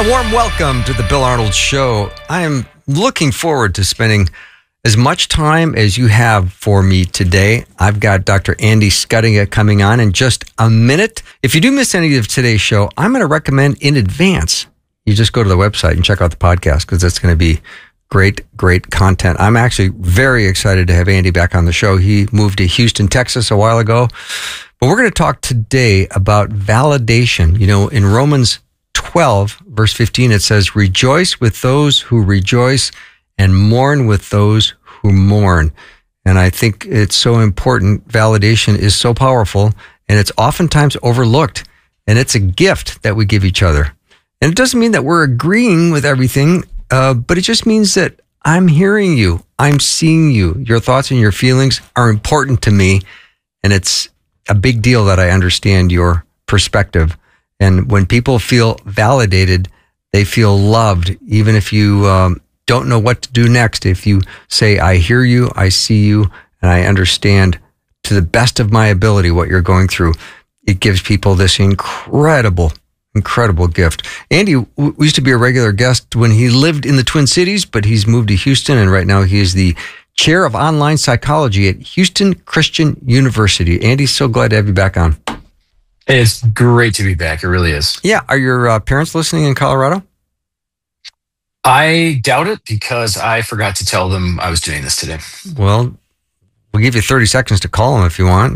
A warm welcome to the Bill Arnold Show. I am looking forward to spending as much time as you have for me today. I've got Dr. Andy Schuttinga coming on in just a minute. If you do miss any of today's show, I'm going to recommend in advance you just go to the website and check out the podcast because it's going to be great content. I'm actually very excited to have Andy back on the show. He moved to Houston, Texas a while ago. But we're going to talk today about validation. You know, in Romans 12, verse 15, it says, "Rejoice with those who rejoice and mourn with those who mourn." And I think it's so important. Validation is so powerful, and it's oftentimes overlooked. And it's a gift that we give each other. And it doesn't mean that we're agreeing with everything, but it just means that I'm hearing you. I'm seeing you. Your thoughts and your feelings are important to me. And it's a big deal that I understand your perspective. And when people feel validated, they feel loved, even if you don't know what to do next. If you say, I hear you, I see you, and I understand to the best of my ability what you're going through, it gives people this incredible gift. Andy used to be a regular guest when he lived in the Twin Cities, but he's moved to Houston, and right now he is the chair of online psychology at Houston Christian University. Andy, so glad to have you back on. It's great to be back. It really is. Yeah. Are your parents listening in Colorado? I doubt it because I forgot to tell them I was doing this today. Well, we'll give you 30 seconds to call them if you want.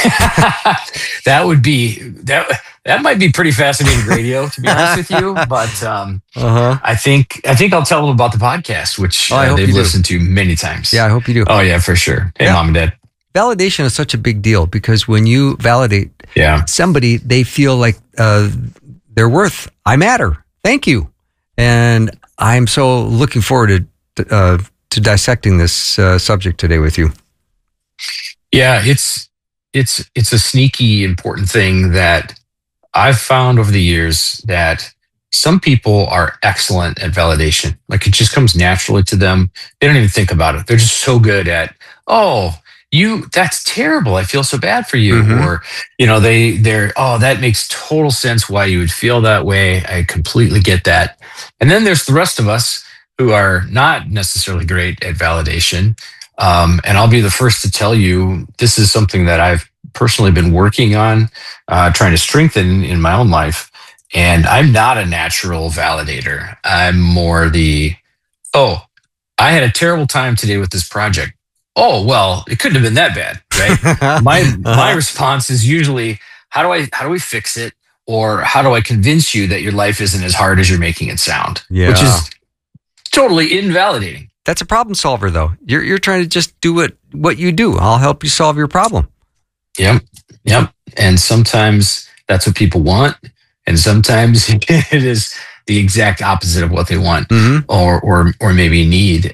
That might be pretty fascinating radio, to be honest with you. But I think I'll tell them about the podcast, which they've listened to many times. Yeah, I hope you do. Oh yeah, for sure. Hey, Mom and Dad. Validation is such a big deal because when you validate somebody, they feel like they're worth. I matter. Thank you. And I'm so looking forward to dissecting this subject today with you. Yeah, it's a sneaky important thing that I've found over the years that some people are excellent at validation. Like it just comes naturally to them. They don't even think about it. They're just so good at, that's terrible. I feel so bad for you. Mm-hmm. Or, that makes total sense why you would feel that way. I completely get that. And then there's the rest of us who are not necessarily great at validation. And I'll be the first to tell you, this is something that I've personally been working on, trying to strengthen in my own life. And I'm not a natural validator. I'm more I had a terrible time today with this project. Oh, well, it couldn't have been that bad, right? My response is usually, how do we fix it? Or how do I convince you that your life isn't as hard as you're making it sound? Yeah. Which is totally invalidating. That's a problem solver, though. You're trying to just do what you do. I'll help you solve your problem. Yep. And sometimes that's what people want, and sometimes it is the exact opposite of what they want, or maybe need.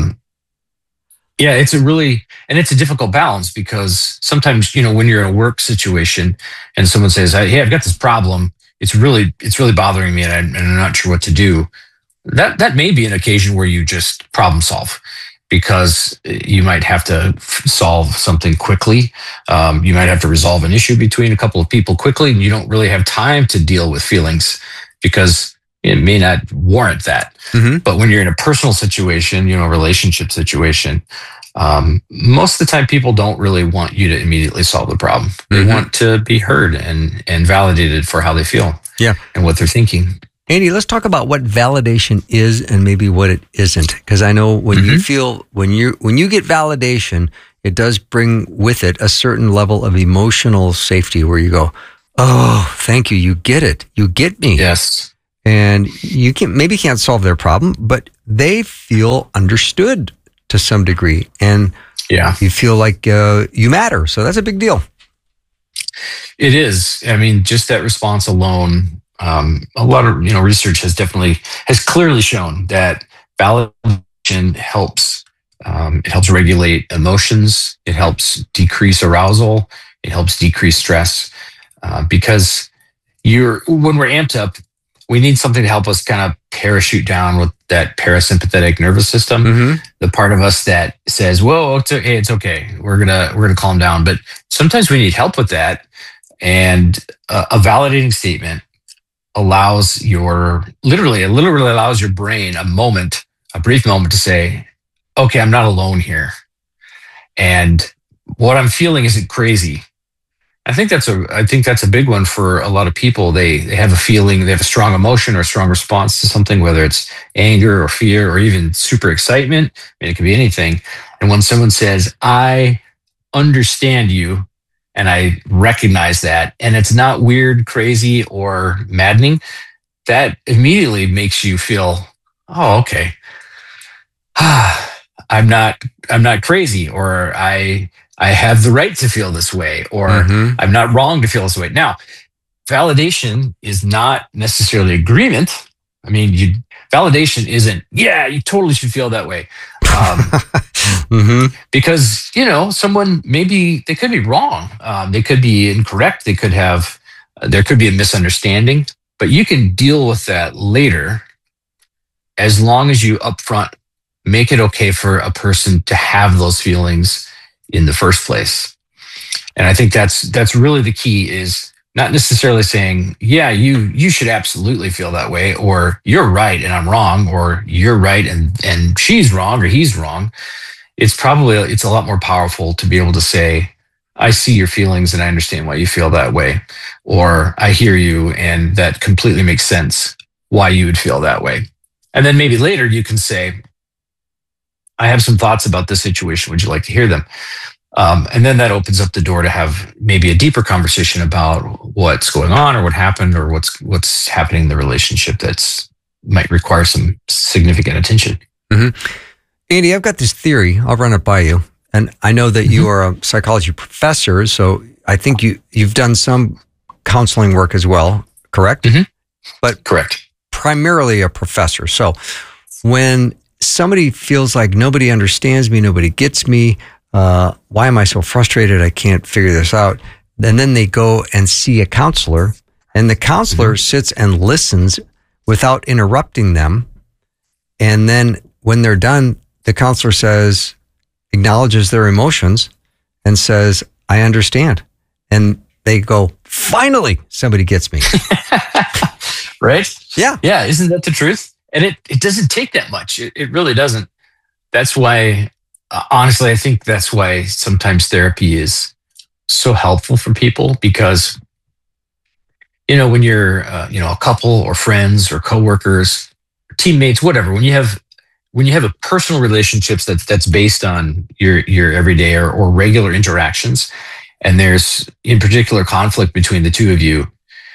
It's a difficult balance because sometimes when you're in a work situation and someone says, "Hey, I've got this problem. It's really bothering me, and I'm not sure what to do." That may be an occasion where you just problem solve because you might have to solve something quickly. You might have to resolve an issue between a couple of people quickly, and you don't really have time to deal with feelings because it may not warrant that. Mm-hmm. But when you're in a personal situation, a relationship situation, most of the time people don't really want you to immediately solve the problem. They want to be heard and validated for how they feel and what they're thinking. Andy, let's talk about what validation is and maybe what it isn't. Because I know when you get validation, it does bring with it a certain level of emotional safety where you go, "Oh, thank you. You get it. You get me." Yes. And you can't solve their problem, but they feel understood to some degree. And you feel like you matter. So that's a big deal. It is. I mean, just that response alone. A lot of research has clearly shown that validation helps. It helps regulate emotions. It helps decrease arousal. It helps decrease stress because when we're amped up, we need something to help us kind of parachute down with that parasympathetic nervous system, the part of us that says, "Whoa, it's okay. We're gonna calm down." But sometimes we need help with that, and a validating statement allows literally allows your brain a brief moment to say, okay, I'm not alone here. And what I'm feeling isn't crazy. I think that's a big one for a lot of people. They have a feeling, they have a strong emotion or a strong response to something, whether it's anger or fear or even super excitement. I mean, it can be anything. And when someone says, I understand you, and I recognize that, and it's not weird, crazy, or maddening, that immediately makes you feel, oh, okay. I'm not crazy, or I have the right to feel this way, or I'm not wrong to feel this way. Now, validation is not necessarily agreement. I mean, validation isn't, yeah, you totally should feel that way. Because, someone, maybe they could be wrong. They could be incorrect. There could be a misunderstanding, but you can deal with that later as long as you upfront make it okay for a person to have those feelings in the first place. And I think that's really the key, is not necessarily saying, yeah, you should absolutely feel that way, or you're right and I'm wrong, or you're right and she's wrong or he's wrong. It's a lot more powerful to be able to say, I see your feelings and I understand why you feel that way, or I hear you and that completely makes sense why you would feel that way. And then maybe later you can say, I have some thoughts about this situation. Would you like to hear them? And then that opens up the door to have maybe a deeper conversation about what's going on or what happened or what's happening in the relationship might require some significant attention. Andy, I've got this theory. I'll run it by you. And I know that you are a psychology professor, so I think you've done some counseling work as well, correct? But correct. Primarily a professor. So when somebody feels like nobody understands me, nobody gets me, why am I so frustrated? I can't figure this out. And then they go and see a counselor, and the counselor sits and listens without interrupting them. And then when they're done, the counselor acknowledges their emotions and says, I understand. And they go, finally, somebody gets me. Right? Yeah. Yeah. Isn't that the truth? And it doesn't take that much. It really doesn't. That's why, honestly, I think that's why sometimes therapy is so helpful for people, because, when you're, a couple or friends or coworkers, teammates, whatever, when you have a personal relationships that's based on your everyday or regular interactions, and there's in particular conflict between the two of you,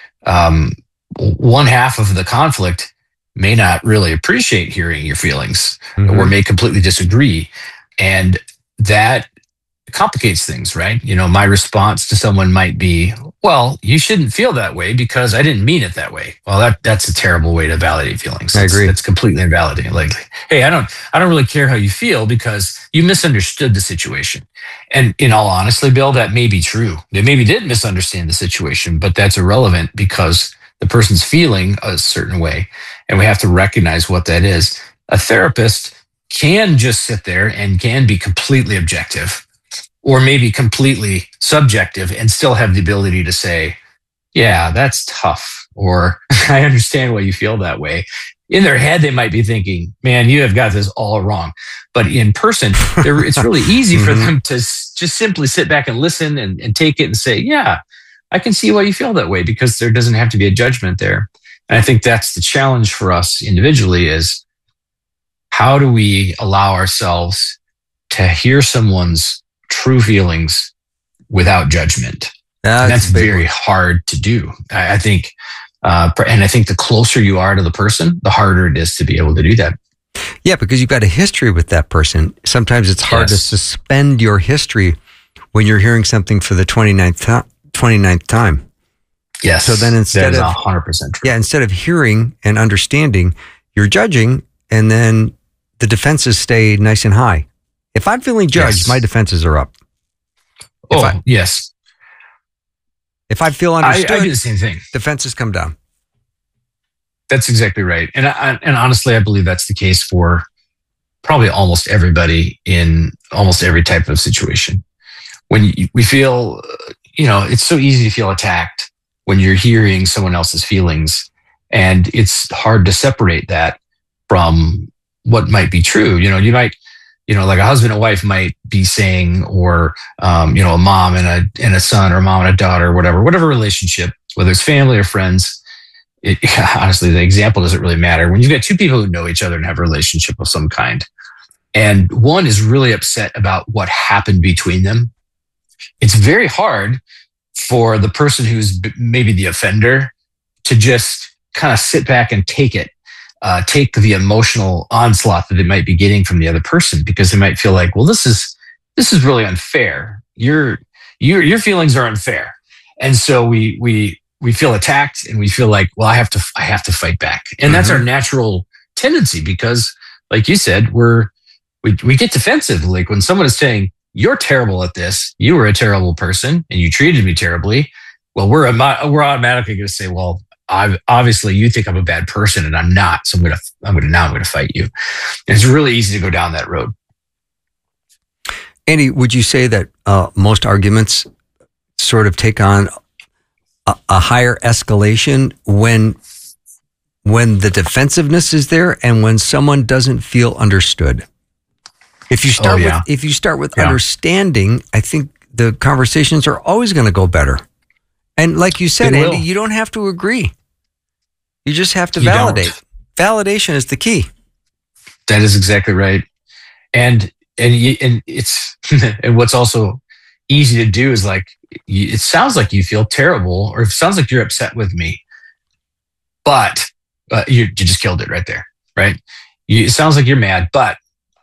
one half of the conflict may not really appreciate hearing your feelings or may completely disagree. And that complicates things, right? My response to someone might be, well, you shouldn't feel that way because I didn't mean it that way. Well, that's a terrible way to validate feelings. I agree. That's completely invalidating. Like, hey, I don't really care how you feel because you misunderstood the situation. And in all honesty, Bill, that may be true. They maybe did misunderstand the situation, but that's irrelevant because the person's feeling a certain way, and we have to recognize what that is. A therapist can just sit there and can be completely objective, or maybe completely subjective, and still have the ability to say, yeah, that's tough, or I understand why you feel that way. In their head, they might be thinking, man, you have got this all wrong. But in person, it's really easy for them to just simply sit back and listen and take it and say, yeah, I can see why you feel that way, because there doesn't have to be a judgment there. And I think that's the challenge for us individually, is how do we allow ourselves to hear someone's true feelings without judgment? That's very hard to do. I think, and I think the closer you are to the person, the harder it is to be able to do that. Yeah, because you've got a history with that person. Sometimes it's hard to suspend your history when you're hearing something for the 29th time. Yes. So then instead of 100% true. Yeah, instead of hearing and understanding, you're judging, and then the defenses stay nice and high. If I'm feeling judged, my defenses are up. Yes. If I feel understood, I do the same thing. Defenses come down. That's exactly right. And honestly, I believe that's the case for probably almost everybody in almost every type of situation. When we feel, it's so easy to feel attacked when you're hearing someone else's feelings And it's hard to separate that from what might be true. You might, like a husband and wife might be saying, or, a mom and a son, or a mom and a daughter, or whatever relationship, whether it's family or friends. Honestly, the example doesn't really matter. When you've got two people who know each other and have a relationship of some kind, and one is really upset about what happened between them, it's very hard for the person who's maybe the offender to just kind of sit back and take the emotional onslaught that they might be getting from the other person, because they might feel like, well, this is really unfair. Your feelings are unfair. And so we feel attacked, and we feel like, well, I have to fight back. And that's our natural tendency, because like you said, we get defensive. Like when someone is saying, you're terrible at this, you were a terrible person and you treated me terribly. Well, we're automatically going to say, well, obviously you think I'm a bad person and I'm not. So I'm going to fight you. And it's really easy to go down that road. Andy, would you say that most arguments sort of take on a higher escalation when the defensiveness is there and when someone doesn't feel understood? If you start with understanding, I think the conversations are always going to go better. And like you said, Andy, you don't have to agree. You just have to validate. Validation is the key. That is exactly right. And it's and what's also easy to do is like, it sounds like you feel terrible, or it sounds like you're upset with me, but you just killed it right there, right? It sounds like you're mad, but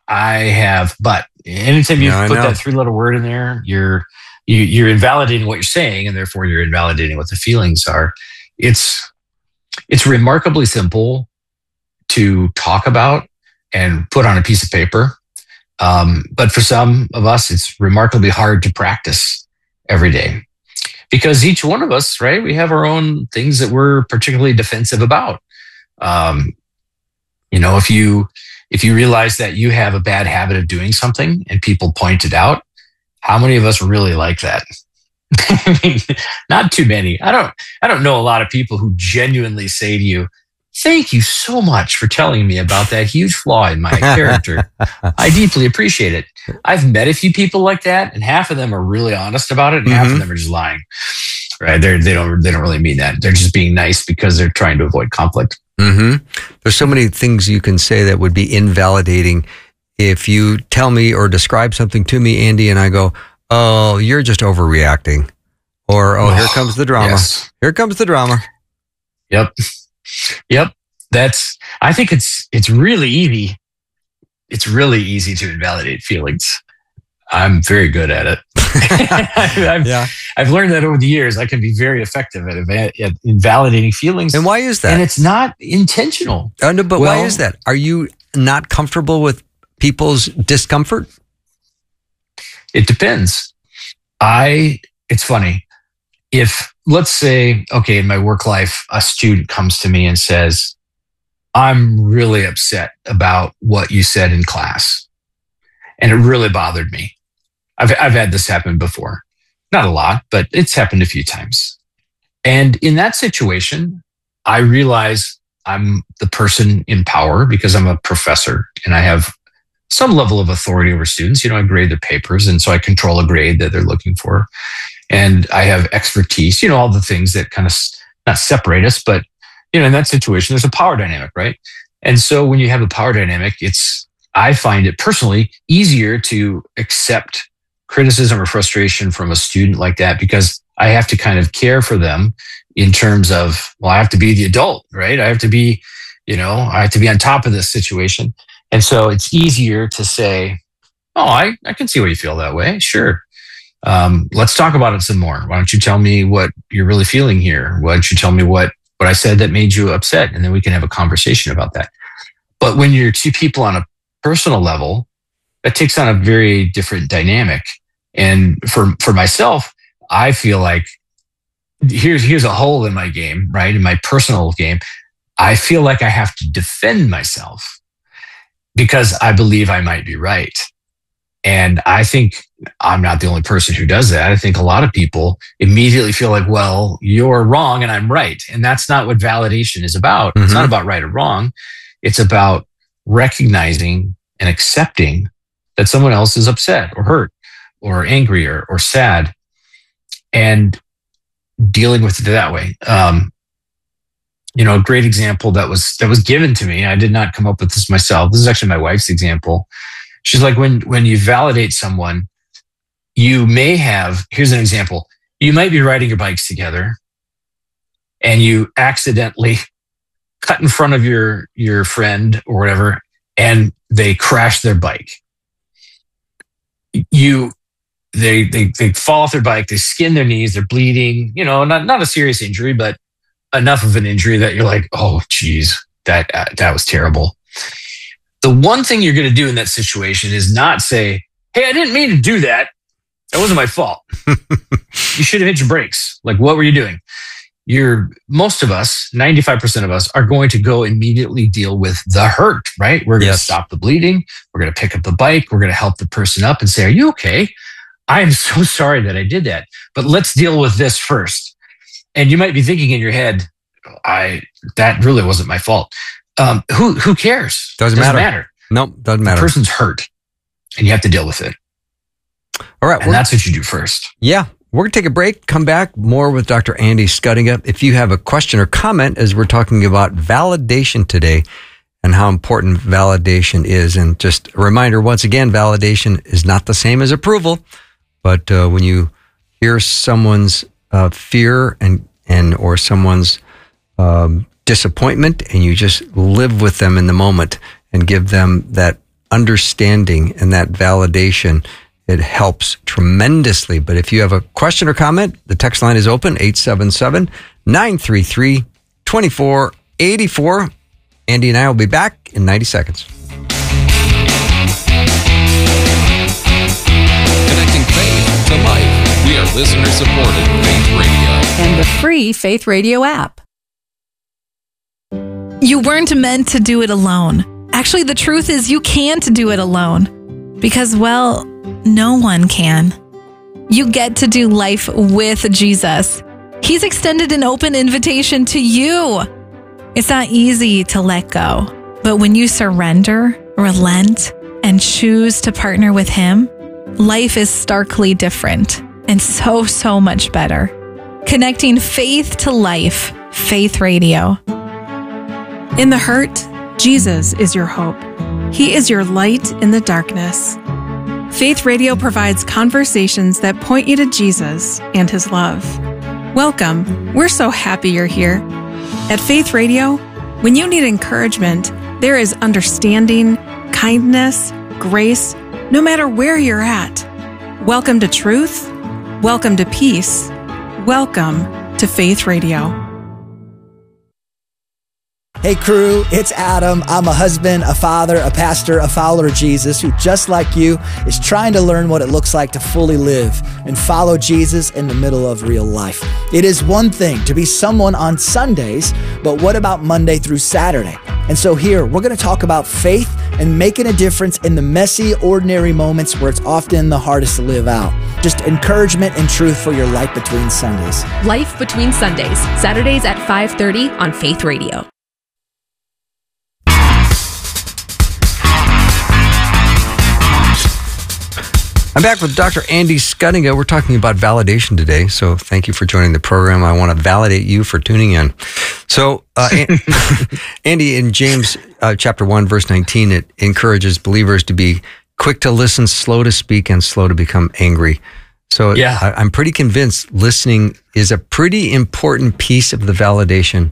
anytime you put that 3-letter word in there, you're invalidating what you're saying, and therefore you're invalidating what the feelings are. It's remarkably simple to talk about and put on a piece of paper. But for some of us, it's remarkably hard to practice every day, because each one of us, right, we have our own things that we're particularly defensive about. If you realize that you have a bad habit of doing something and people point it out, how many of us really like that? I mean, not too many. I don't know a lot of people who genuinely say to you, thank you so much for telling me about that huge flaw in my character. I deeply appreciate it. I've met a few people like that, and half of them are really honest about it, and half of them are just lying. Right? They don't really mean that. They're just being nice because they're trying to avoid conflict. Mm-hmm. There's so many things you can say that would be invalidating. If you tell me or describe something to me, Andy, and I go, oh, you're just overreacting. Or, oh, here comes the drama. Yes. Here comes the drama. Yep. I think it's really easy. It's really easy to invalidate feelings. I'm very good at it. I've learned that over the years. I can be very effective at invalidating feelings. And why is that? And it's not intentional. No, but why is that? Are you not comfortable with people's discomfort? It depends. It's funny. If, let's say, okay, in my work life, a student comes to me and says, I'm really upset about what you said in class, and it really bothered me. I've had this happen before. Not a lot, but it's happened a few times. And in that situation, I realize I'm the person in power because I'm a professor and I have some level of authority over students. I grade their papers, and so I control a grade that they're looking for. And I have expertise, all the things that kind of not separate us, but, in that situation, there's a power dynamic, right? And so when you have a power dynamic, I find it personally easier to accept criticism or frustration from a student like that, because I have to kind of care for them in terms of, well, I have to be the adult, right? I have to be, I have to be on top of this situation. And so it's easier to say, oh, I can see why you feel that way. Sure. Let's talk about it some more. Why don't you tell me what you're really feeling here? Why don't you tell me what I said that made you upset? And then we can have a conversation about that. But when you're two people on a personal level, that takes on a very different dynamic. And for myself, I feel like here's a hole in my game, right? In my personal game, I feel like I have to defend myself because I believe I might be right. And I think I'm not the only person who does that. I think a lot of people immediately feel like, well, you're wrong and I'm right. And that's not what validation is about. It's not about right or wrong. It's about recognizing and accepting that someone else is upset or hurt or angry or sad, and dealing with it that way. A great example that was given to me. I did not come up with this myself. This is actually my wife's example. She's like, when you validate someone, you may have, here's an example. You might be riding your bikes together and you accidentally cut in front of your friend or whatever, and they crash their bike. They fall off their bike, they skin their knees, they're bleeding, not a serious injury, but enough of an injury that you're like, oh, geez, that was terrible. The one thing you're going to do in that situation is not say, hey, I didn't mean to do that. That wasn't my fault. You should have hit your brakes. Like, what were you doing? Most of us, 95% of us, are going to go immediately deal with the hurt, right? We're going to stop the bleeding. We're going to pick up the bike. We're going to help the person up and say, are you okay? I am so sorry that I did that, but let's deal with this first. And you might be thinking in your head, that really wasn't my fault. Who cares? Doesn't matter. Nope, doesn't matter. The person's hurt and you have to deal with it. All right. And that's what you do first. Yeah. We're going to take a break, come back more with Dr. Andy Schuttinga. If you have a question or comment, as we're talking about validation today and how important validation is. And just a reminder, once again, validation is not the same as approval. But when you hear someone's fear and or someone's disappointment, and you just live with them in the moment and give them that understanding and that validation, it helps tremendously. But if you have a question or comment, the text line is open, 877-933-2484. Andy and I will be back in 90 seconds. Connecting faith to life. We are listener-supported Faith Radio. And the free Faith Radio app. You weren't meant to do it alone. Actually, the truth is you can't do it alone. Because, well, no one can. You get to do life with Jesus. He's extended an open invitation to you. It's not easy to let go, but when you surrender, relent, and choose to partner with Him, life is starkly different and so much better. Connecting faith to life, Faith Radio. In the hurt, Jesus is your hope. He is your light in the darkness. Faith Radio provides conversations that point you to Jesus and His love. Welcome. We're so happy you're here. At Faith Radio, when you need encouragement, there is understanding, kindness, grace, no matter where you're at. Welcome to truth. Welcome to peace. Welcome to Faith Radio. Hey crew, it's Adam. I'm a husband, a father, a pastor, a follower of Jesus who, just like you, is trying to learn what it looks like to fully live and follow Jesus in the middle of real life. It is one thing to be someone on Sundays, but what about Monday through Saturday? And so here, we're going to talk about faith and making a difference in the messy, ordinary moments where it's often the hardest to live out. Just encouragement and truth for your life between Sundays. Life Between Sundays, Saturdays at 5:30 on Faith Radio. I'm back with Dr. Andy Schuttinga. We're talking about validation today, so thank you for joining the program. I want to validate you for tuning in. So, Andy, in James chapter 1, verse 19, it encourages believers to be quick to listen, slow to speak, and slow to become angry. So yeah. I'm pretty convinced listening is a pretty important piece of the validation.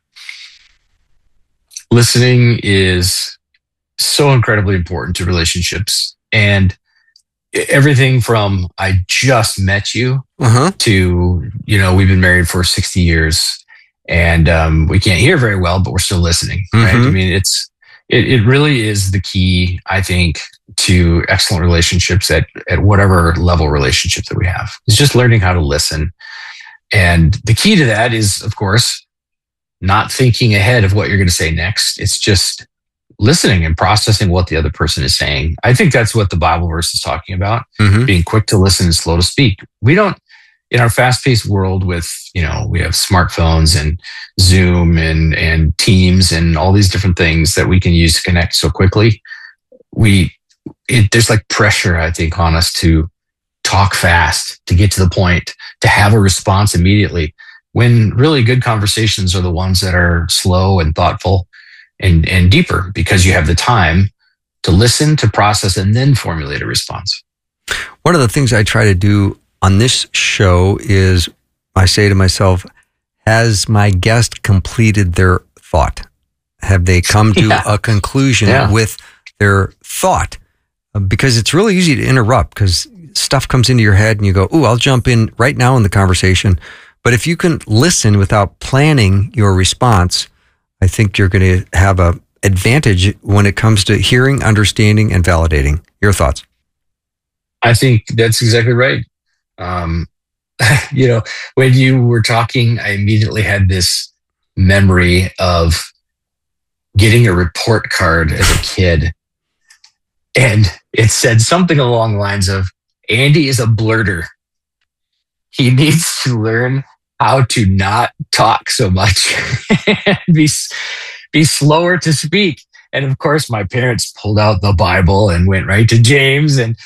Listening is so incredibly important to relationships, and everything from I just met you to, we've been married for 60 years and we can't hear very well, but we're still listening, right? I mean, it really is the key, I think, to excellent relationships at whatever level relationship that we have. It's just learning how to listen. And the key to that is, of course, not thinking ahead of what you're going to say next. It's just listening and processing what the other person is saying. I think that's what the Bible verse is talking about, being quick to listen and slow to speak. We don't, in our fast-paced world with, we have smartphones and Zoom and Teams and all these different things that we can use to connect so quickly. There's like pressure, I think, on us to talk fast, to get to the point, to have a response immediately, when really good conversations are the ones that are slow and thoughtful and deeper, because you have the time to listen, to process, and then formulate a response. One of the things I try to do on this show is I say to myself, has my guest completed their thought? Have they come to a conclusion with their thought? Because it's really easy to interrupt, because stuff comes into your head and you go, ooh, I'll jump in right now in the conversation. But if you can listen without planning your response, I think you're going to have an advantage when it comes to hearing, understanding, and validating. Your thoughts? I think that's exactly right. When you were talking, I immediately had this memory of getting a report card as a kid. And it said something along the lines of, Andy is a blurter. He needs to learn how to not talk so much and be slower to speak. And of course, my parents pulled out the Bible and went right to James and,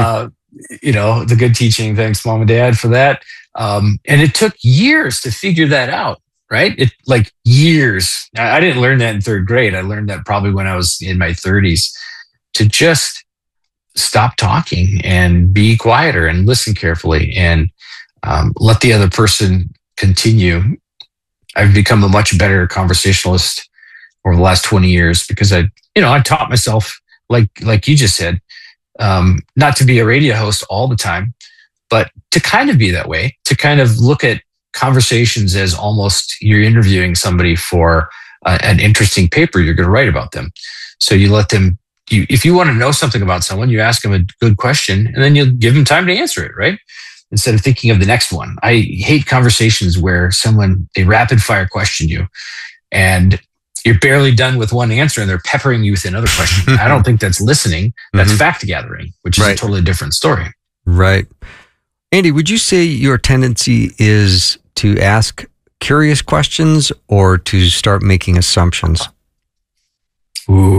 the good teaching. Thanks, Mom and Dad, for that. And it took years to figure that out, right? Years. I didn't learn that in third grade. I learned that probably when I was in my 30s, to just stop talking and be quieter and listen carefully and let the other person continue. I've become a much better conversationalist over the last 20 years because I taught myself, like you just said, not to be a radio host all the time, but to kind of be that way, to kind of look at conversations as almost you're interviewing somebody for an interesting paper you're going to write about them. So you let them, if you want to know something about someone, you ask them a good question and then you give them time to answer it, right? Instead of thinking of the next one. I hate conversations where they rapid fire question you and you're barely done with one answer and they're peppering you with another question. I don't think that's listening. That's fact gathering, which is a totally different story. Right. Andy, would you say your tendency is to ask curious questions or to start making assumptions? Ooh,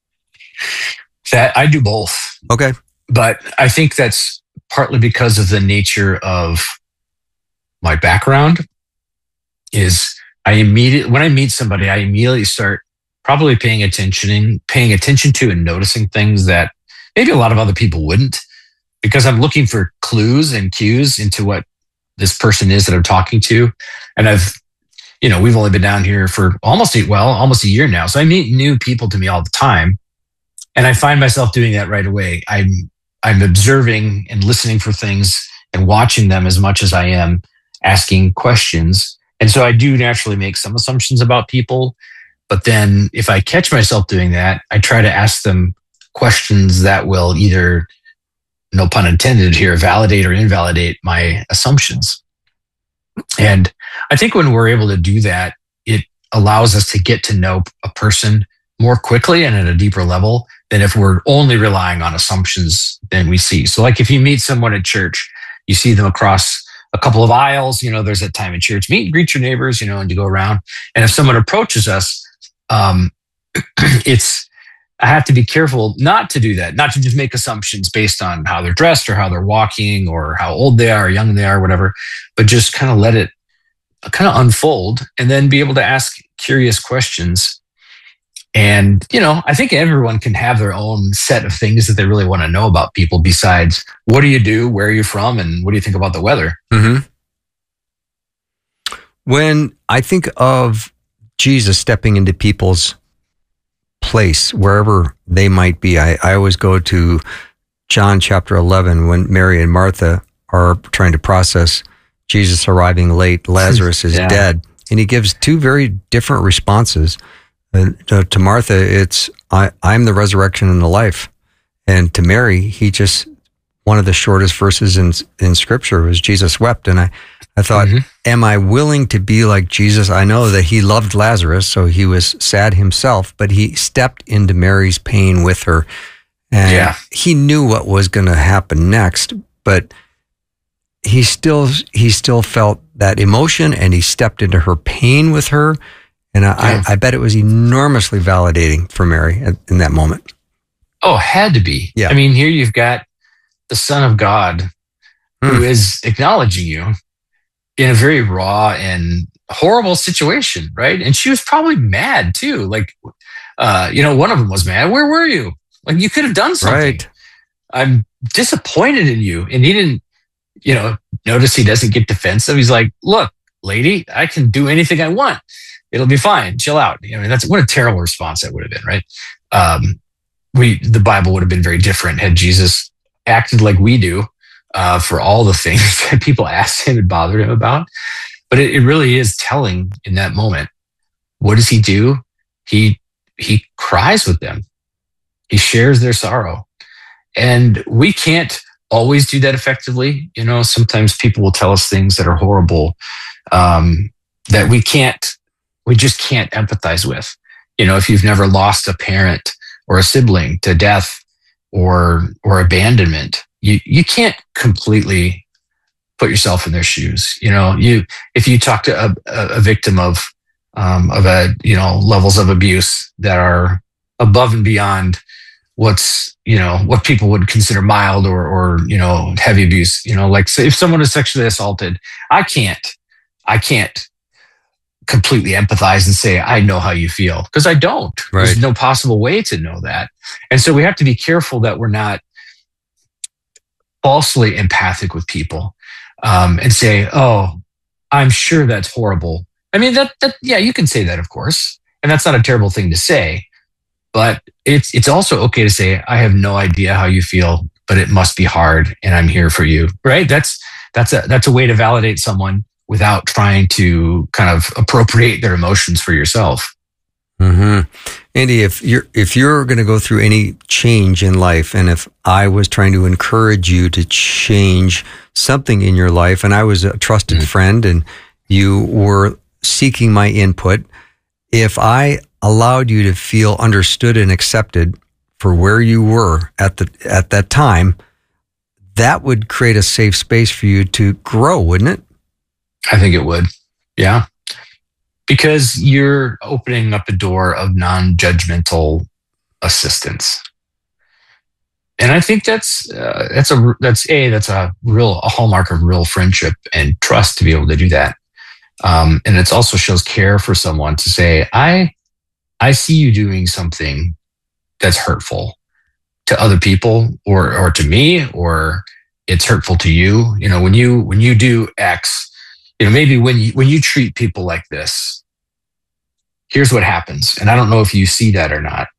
that I do both. Okay. But I think that's partly because of the nature of my background is when I meet somebody, I immediately start probably paying attention to and noticing things that maybe a lot of other people wouldn't, because I'm looking for clues and cues into what this person is that I'm talking to. And we've only been down here for almost a year now. So I meet new people to me all the time. And I find myself doing that right away. I'm observing and listening for things and watching them as much as I am asking questions. And so I do naturally make some assumptions about people. But then if I catch myself doing that, I try to ask them questions that will either, no pun intended here, validate or invalidate my assumptions. And I think when we're able to do that, it allows us to get to know a person more quickly and at a deeper level than if we're only relying on assumptions than we see. So like if you meet someone at church, you see them across a couple of aisles, there's that time in church, meet and greet your neighbors, and you go around. And if someone approaches us, I have to be careful not to do that, not to just make assumptions based on how they're dressed or how they're walking or how old they are or young they are, whatever, but just kind of let it kind of unfold and then be able to ask curious questions. And, I think everyone can have their own set of things that they really want to know about people besides what do you do, where are you from, and what do you think about the weather? Mm-hmm. When I think of Jesus stepping into people's place, wherever they might be, I always go to John chapter 11 when Mary and Martha are trying to process Jesus arriving late, Lazarus is dead. And he gives two very different responses. To Martha, it's, I'm the resurrection and the life. And to Mary, one of the shortest verses in Scripture was Jesus wept. And I I thought, am I willing to be like Jesus? I know that he loved Lazarus, so he was sad himself, but he stepped into Mary's pain with her. And he knew what was going to happen next, but he still felt that emotion, and he stepped into her pain with her. And I bet it was enormously validating for Mary in that moment. Oh, had to be. Yeah. I mean, here you've got the Son of God who is acknowledging you in a very raw and horrible situation, right? And she was probably mad too. Like, one of them was mad. Where were you? Like, you could have done something. Right. I'm disappointed in you. And he didn't, notice he doesn't get defensive. He's like, look, lady, I can do anything I want. It'll be fine. Chill out. That's what a terrible response that would have been, right? The Bible would have been very different had Jesus acted like we do for all the things that people asked him and bothered him about. But it really is telling in that moment. What does he do? He cries with them. He shares their sorrow. And we can't always do that effectively. Sometimes people will tell us things that are horrible that we just can't empathize with. If you've never lost a parent or a sibling to death or abandonment, you can't completely put yourself in their shoes. If you talk to a victim of levels of abuse that are above and beyond what people would consider mild or heavy abuse, like, say if someone is sexually assaulted, I can't completely empathize and say, I know how you feel, because I don't. Right. There's no possible way to know that. And so we have to be careful that we're not falsely empathic with people and say, oh, I'm sure that's horrible. I mean, you can say that, of course. And that's not a terrible thing to say, but it's also okay to say, I have no idea how you feel, but it must be hard and I'm here for you. Right. That's a way to validate someone without trying to kind of appropriate their emotions for yourself. Mm-hmm. Andy, if you're going to go through any change in life, and if I was trying to encourage you to change something in your life, and I was a trusted friend and you were seeking my input, if I allowed you to feel understood and accepted for where you were at that time, that would create a safe space for you to grow, wouldn't it? I think it would. Yeah. Because you're opening up a door of non-judgmental assistance. And I think that's a hallmark of real friendship and trust to be able to do that. And it also shows care for someone to say, I see you doing something that's hurtful to other people or to me, or it's hurtful to you. When you do X, maybe when you treat people like this, here's what happens. And I don't know if you see that or not.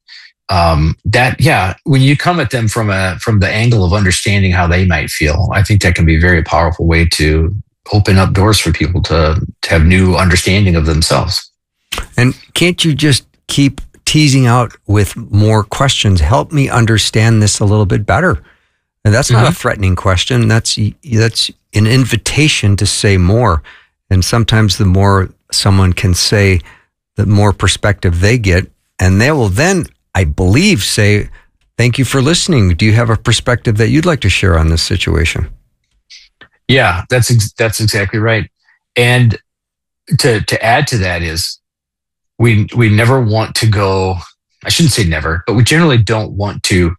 When you come at them from the angle of understanding how they might feel, I think that can be a very powerful way to open up doors for people to have new understanding of themselves. And can't you just keep teasing out with more questions? Help me understand this a little bit better. And that's not a threatening question. That's an invitation to say more. And sometimes the more someone can say, the more perspective they get. And they will then, I believe, say, thank you for listening. Do you have a perspective that you'd like to share on this situation? Yeah, that's exactly right. And to add to that is we never want to go, I shouldn't say never, but we generally don't want to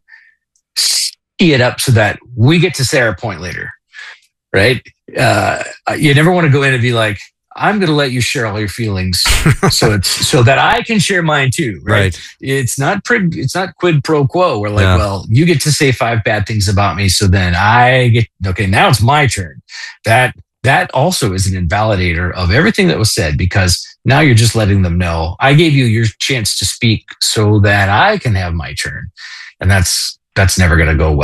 tee it up so that we get to say our point later, right? You never want to go in and be like, I'm going to let you share all your feelings so that I can share mine too, right? It's not quid pro quo. We're like, well, you get to say 5 bad things about me, so then now it's my turn. That also is an invalidator of everything that was said, because now you're just letting them know, I gave you your chance to speak so that I can have my turn. And that's never going to go well.